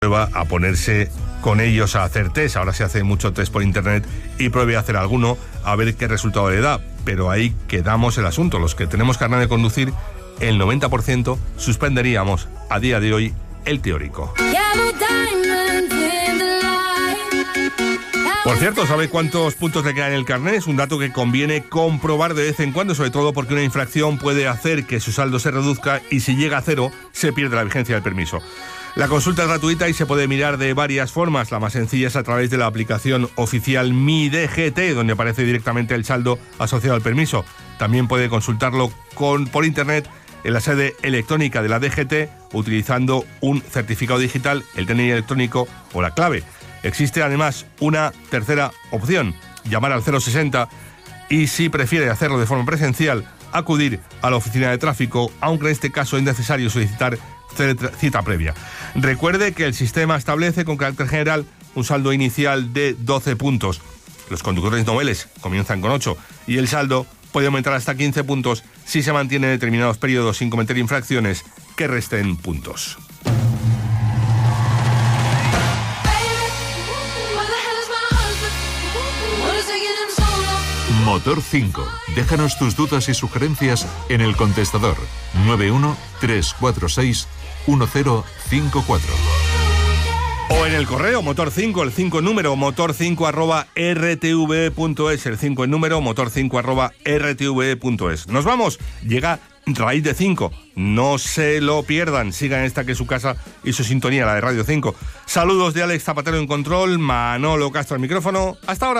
prueba a ponerse con ellos a hacer test. Ahora se hace mucho test por internet y pruebe a hacer alguno a ver qué resultado le da. Pero ahí quedamos el asunto. Los que tenemos carnet de conducir, el 90% suspenderíamos a día de hoy el teórico. Por cierto, ¿sabe cuántos puntos le quedan en el carnet? Es un dato que conviene comprobar de vez en cuando, sobre todo porque una infracción puede hacer que su saldo se reduzca y si llega a cero, se pierde la vigencia del permiso. La consulta es gratuita y se puede mirar de varias formas. La más sencilla es a través de la aplicación oficial Mi DGT, donde aparece directamente el saldo asociado al permiso. También puede consultarlo por internet en la sede electrónica de la DGT, utilizando un certificado digital, el DNI electrónico o la clave. Existe además una tercera opción, llamar al 060 y, si prefiere hacerlo de forma presencial, acudir a la oficina de tráfico, aunque en este caso es necesario solicitar cita previa. Recuerde que el sistema establece con carácter general un saldo inicial de 12 puntos. Los conductores noveles comienzan con 8 y el saldo puede aumentar hasta 15 puntos si se mantiene en determinados periodos sin cometer infracciones que resten puntos. Motor 5. Déjanos tus dudas y sugerencias en el contestador 913461054. O en el correo motor5, el 5 en número, motor5@rtve.es, el 5 en número, motor5@rtve.es. Nos vamos, llega Raíz de 5, no se lo pierdan, sigan esta que es su casa y su sintonía, la de Radio 5. Saludos de Alex Zapatero en control, Manolo Castro al micrófono, hasta ahora.